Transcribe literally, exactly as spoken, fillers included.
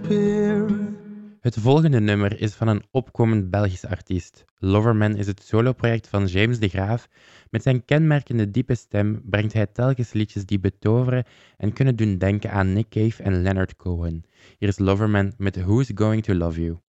disappear. Het volgende nummer is van een opkomend Belgisch artiest. Loverman is het soloproject van James de Graaf. Met zijn kenmerkende diepe stem brengt hij telkens liedjes die betoveren en kunnen doen denken aan Nick Cave en Leonard Cohen. Hier is Loverman met Who's Going to Love You.